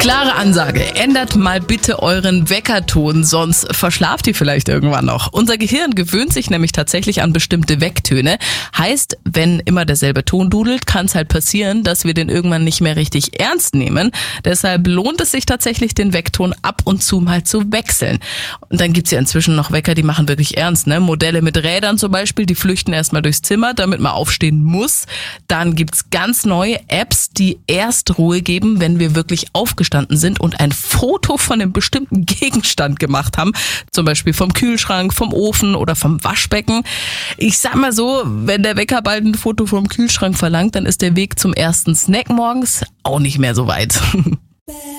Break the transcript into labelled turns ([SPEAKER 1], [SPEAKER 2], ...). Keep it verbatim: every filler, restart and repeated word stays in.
[SPEAKER 1] Klare Ansage, ändert mal bitte euren Weckerton, sonst verschlaft ihr vielleicht irgendwann noch. Unser Gehirn gewöhnt sich nämlich tatsächlich an bestimmte Wecktöne. Heißt, wenn immer derselbe Ton dudelt, kann es halt passieren, dass wir den irgendwann nicht mehr richtig ernst nehmen. Deshalb lohnt es sich tatsächlich, den Weckton ab und zu mal zu wechseln. Und dann gibt's ja inzwischen noch Wecker, die machen wirklich ernst, ne? Modelle mit Rädern zum Beispiel, die flüchten erstmal durchs Zimmer, damit man aufstehen muss. Dann gibt's ganz neue Apps, die erst Ruhe geben, wenn wir wirklich aufgestanden sind und ein Foto von einem bestimmten Gegenstand gemacht haben. Zum Beispiel vom Kühlschrank, vom Ofen oder vom Waschbecken. Ich sag mal so, wenn der Wecker bald ein Foto vom Kühlschrank verlangt, dann ist der Weg zum ersten Snack morgens auch nicht mehr so weit.